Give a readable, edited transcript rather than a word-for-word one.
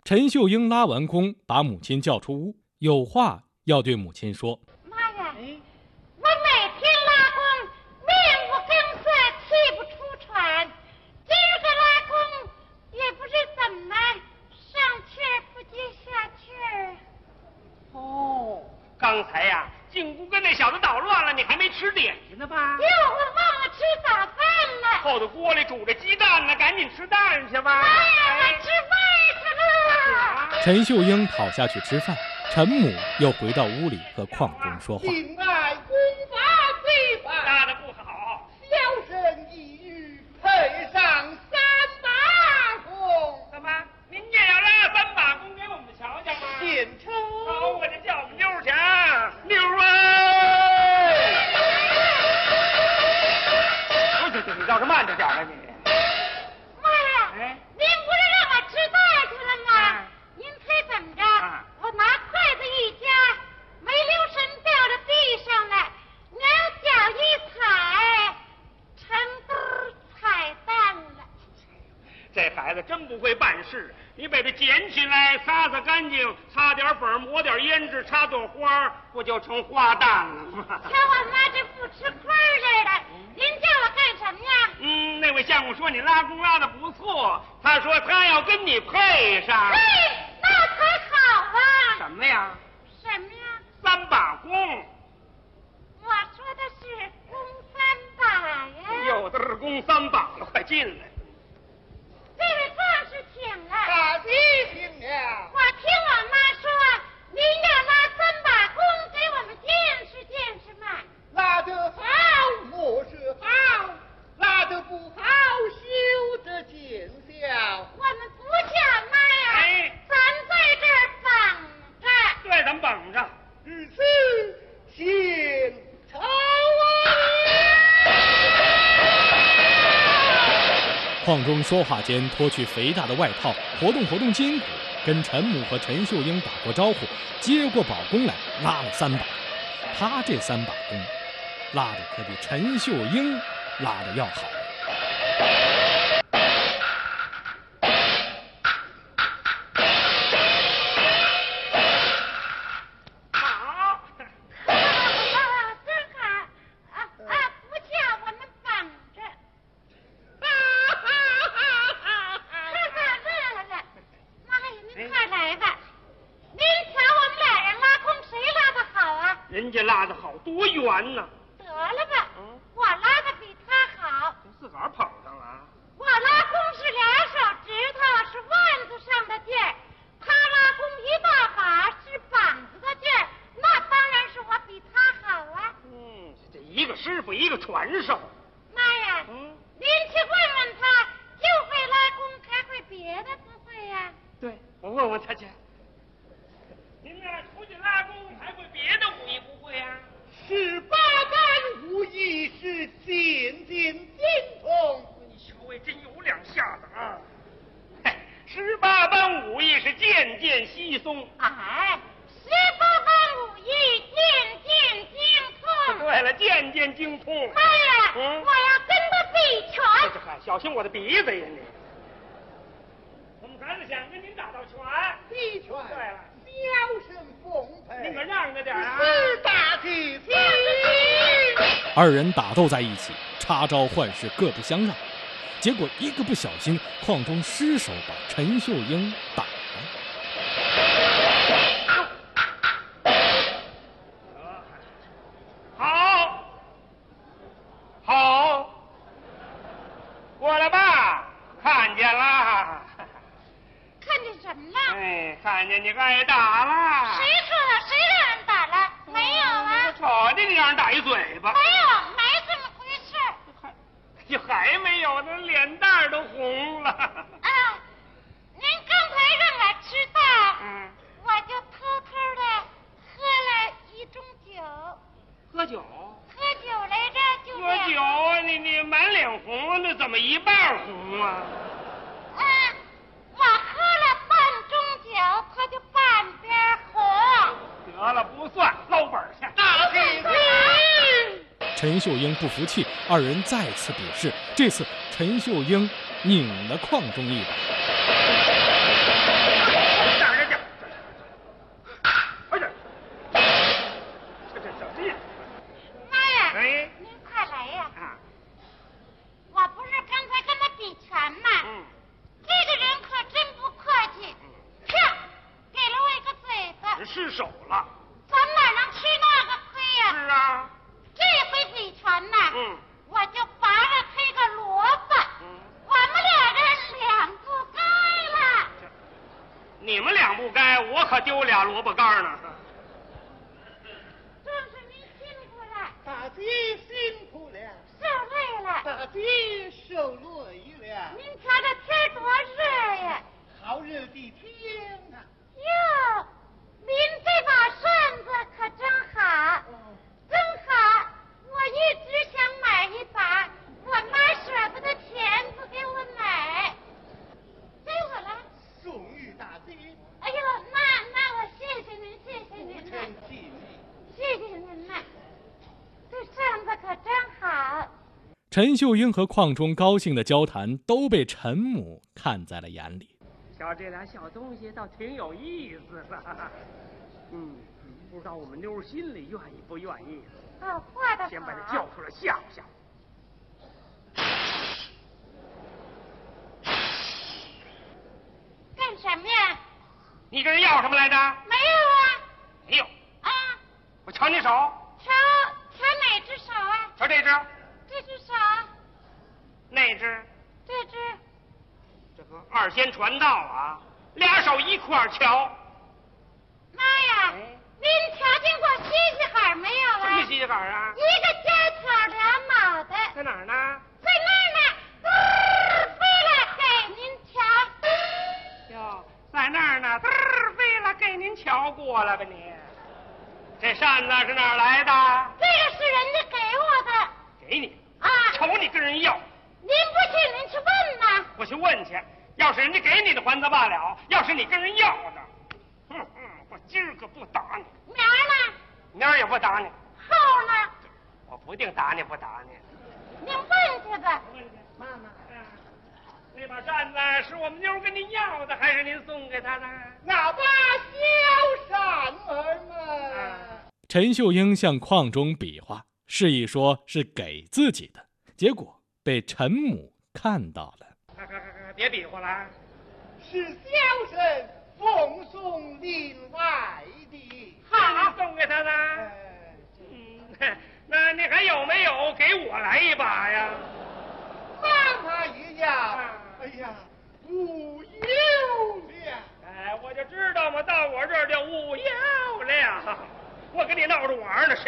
陈秀英拉完弓，把母亲叫出屋，有话要对母亲说。 妈呀，我每天拉弓，面无根色，气不出喘，今儿个拉弓也不知怎么上气儿不接下气儿。 哦，刚才呀，进屋跟那小子捣乱了，你还没吃点心呢吧？ 哟，我忘了吃早饭了。 后头锅里煮着鸡蛋呢，赶紧吃蛋去吧。 妈呀，我吃饭去了。 陈秀英跑下去吃饭，陈母又回到屋里和邝中说话。 敬爱功法非凡， 拉的不好， 小生一语配上3把弓。 怎么？您也要拉3把弓给我们瞧瞧吗？ 献丑。 好，我这叫我们妞去啊，妞啊！你倒是慢着点吧你。 妈呀，您不是让我吃饭去了吗？您猜怎么着？我拿筷子一夹，没留神掉到地上了，两脚一踩，成兜踩蛋了。 这孩子真不会办事，你把它捡起来，擦擦干净，擦点粉，抹点胭脂，插朵花，不就成花旦了吗？ 瞧我妈这不吃亏似的，您叫我干什么呀？ 那位相公说你拉弓拉的不错，他说他要跟你配上。 那才好啊！ 什么呀什么呀 ？3把弓。 我说的是弓3把呀。 有的是弓3把了，快进来。 这位壮士请了。 大吉请了。 我听我妈说，您要拉3把弓给我们见识见识嘛。 拉得好，莫是好；拉得不好，休得见笑。 我们不叫妈呀，咱在这儿绑着。 对，咱们绑着。 日此献丑啊！ 邝中说话间脱去肥大的外套，活动活动筋骨，跟陈母和陈秀英打过招呼，接过宝弓来拉了3把。他这3把弓，拉的可比陈秀英拉的要好。 好， 真好不叫我们绑着。乐了。妈呀，您快来吧。您瞧我们俩人拉弓，谁拉的好啊？ 人家拉的好，多圆呢。 得了吧，我拉的比他好。 自个儿捧上了。 我拉弓是2手指头，是腕子上的劲儿；他拉弓1大把，是膀子的劲儿。那当然是我比他好啊。 这一个师傅，一个传授。 妈呀，您去问问他，就会拉弓，还会别的不会呀？ 对，我问问他去。您呢，出去拉弓还会别的武艺不会呀 18般武艺是渐渐精通。 你小伟真有2下子啊！18般武艺是渐渐稀松。 哎，18般武艺渐渐精通。 对了，渐渐精通。 妈呀，我要跟他比拳。 小心我的鼻子呀你！我们孩子想跟您打道拳。 比拳。 对了， 小生奉陪。 您可让着点啊！ 是大吉请。 2人打斗在一起，插招换式，各不相让。结果一个不小心，邝中失手把陈秀英打了。 好，过来吧，看见了。 看见什么了？ 看见你挨打了。 谁说的？谁让人打了？没有啊。 瞅见你让人打一嘴巴。 没有，没这么回事。 还没有，那脸蛋都红了。 您刚才让我知道，我就偷偷的喝了1盅酒。 喝酒？ 喝酒来着，就喝酒啊！你满脸红，那怎么一半红啊？ 我喝了半盅酒，他就半边红。 得了，不算，捞本去。 大吉请。 陈秀英不服气，2人再次比试。这次陈秀英拧了邝中一把。 你们俩不该，我可丢俩萝卜干呢。 壮士您辛苦了， 大姐辛苦了， 受累了。 大姐受累了。 您瞧这天多热呀！ 好热的天啊！ 哟，您这把扇子可真好，真好！我一直想买一把，我妈舍不得钱不给我买，给我了。 送与大姐。 哎呦，那我谢谢您，谢谢您不呐， 成敬礼。 谢谢您呐，这扇子可真好。 陈秀英和邝中高兴的交谈都被陈母看在了眼里。 瞧这俩小东西倒挺有意思的。不知道我们妞心里愿意不愿意。 哦，画的好。 先把它叫出来吓唬吓唬。 干什么呀？ 你跟人要什么来着？ 没有啊。 没有。 啊， 我瞧你手。 瞧哪只手啊？ 瞧这只。 这只手。 那只。 这只。 这个二仙传道啊，俩手一块儿瞧。 妈呀！您瞧见过西西海没有啊？ 什么西西海啊？ 一个尖挑俩脑袋。 在哪儿呢？ 在那儿呢，飞了给您瞧。 哟，在那儿呢，飞了给您瞧过了吧你？这扇子是哪儿来的？ 这个是人家给我的。 给你啊？ 瞅你跟人要。 您不信您去问呐。 我去问去，要是人家给你的还则罢了，要是你跟人要的，我今儿个不打你。 明儿呢？ 明儿也不打你。 后呢？ 我不定打你不打你。 您问去吧。 妈妈，那把扇子是我们妞跟您要的，还是您送给她的？ 那把小扇儿嘛。 陈秀英向邝中比划，示意说是给自己的，结果被陈母看到了。 别比划了， 是小人奉送另外的。 好，送给他的。那你还有没有给我来一把呀？ 妈妈也要。哎呀，无有了。 哎，我就知道嘛，到我这儿就无有了。我跟你闹着玩呢，谁